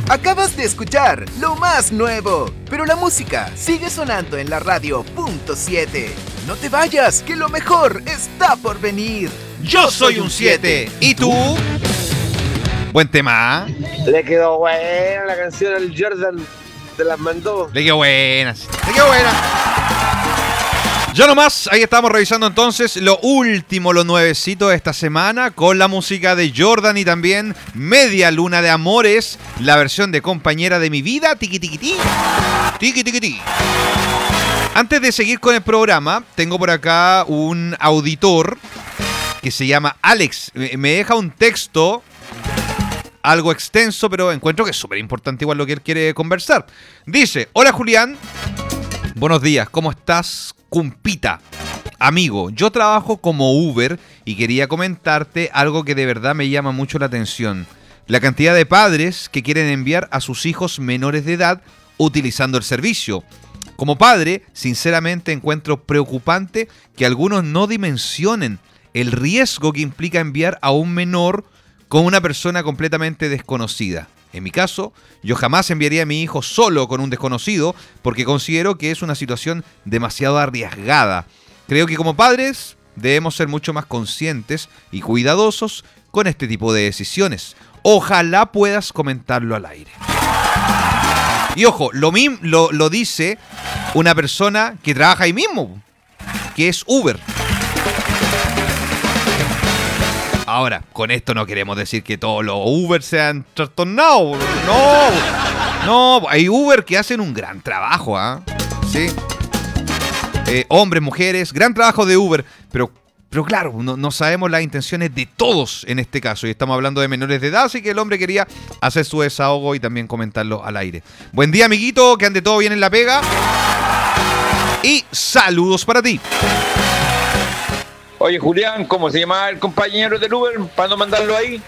Acabas de escuchar lo más nuevo, pero la música sigue sonando en la radio .7. No te vayas, que lo mejor está por venir. Yo soy un 7. ¿Y tú? Buen tema. Le quedó buena la canción al Jordan. Te las mandó. Le quedó buena. Le quedó buena. Yo nomás, ahí estamos revisando entonces lo último, lo nuevecito de esta semana con la música de Jordan y también Media Luna de Amores, la versión de Compañera de mi vida, tiqui tiqui ti, tiqui tiqui ti. Antes de seguir con el programa, tengo por acá un auditor que se llama Alex. Me deja un texto algo extenso, pero encuentro que es súper importante igual lo que él quiere conversar. Dice: hola Julián, buenos días, ¿cómo estás? Cumpita, amigo, yo trabajo como Uber y quería comentarte algo que de verdad me llama mucho la atención. La cantidad de padres que quieren enviar a sus hijos menores de edad utilizando el servicio. Como padre, sinceramente encuentro preocupante que algunos no dimensionen el riesgo que implica enviar a un menor con una persona completamente desconocida. En mi caso, yo jamás enviaría a mi hijo solo con un desconocido porque considero que es una situación demasiado arriesgada. Creo que como padres debemos ser mucho más conscientes y cuidadosos con este tipo de decisiones. Ojalá puedas comentarlo al aire. Y ojo, lo dice una persona que trabaja ahí mismo, que es Uber. Ahora, con esto no queremos decir que todos los Uber sean trastornados. No, hay Uber que hacen un gran trabajo, ¿ah? Sí. Hombres, mujeres, gran trabajo de Uber. Pero claro, no sabemos las intenciones de todos en este caso. Y estamos hablando de menores de edad, así que el hombre quería hacer su desahogo y también comentarlo al aire. Buen día, amiguito, que ande todo bien en la pega. Y saludos para ti. Oye, Julián, ¿cómo se llama el compañero del Uber para no mandarlo ahí?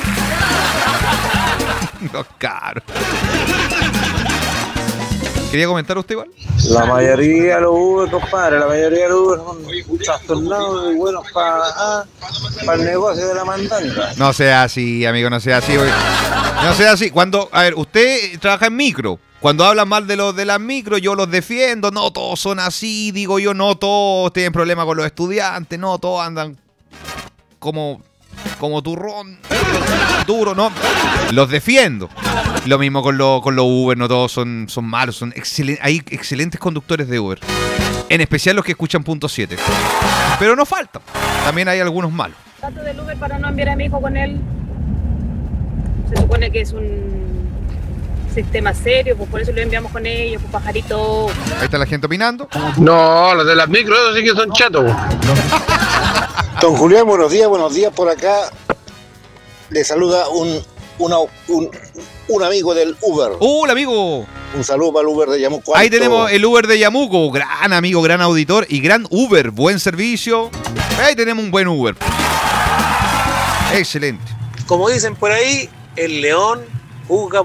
No, caro. ¿Quería comentar usted igual? La mayoría de los Uber, compadre, la mayoría de los Uber son trastornados y buenos para el negocio de la mandanga. No sea así, amigo, no sea así. No sea así. A ver, usted trabaja en micro. Cuando hablan mal de los de las micro, yo los defiendo. No todos son así, digo yo, no todos tienen problemas con los estudiantes, no todos andan como turrón, duro, ¿no? Los defiendo. Lo mismo con los Uber, no todos son malos, hay excelentes conductores de Uber. En especial los que escuchan .7. Pero no faltan. También hay algunos malos. Trato del Uber para no enviar a mi hijo con él. Se supone que es un sistema serio, pues por eso lo enviamos con ellos, pues pajarito. Ahí está la gente opinando. No, los de las micros, esos sí que son chatos. Don Julián, buenos días por acá. Le saluda un amigo del Uber. ¡Hola, amigo! Un saludo para el Uber de Yamuco. Ahí tenemos el Uber de Yamuco, gran amigo, gran auditor y gran Uber, buen servicio. Ahí tenemos un buen Uber. Excelente. Como dicen por ahí, el león juzga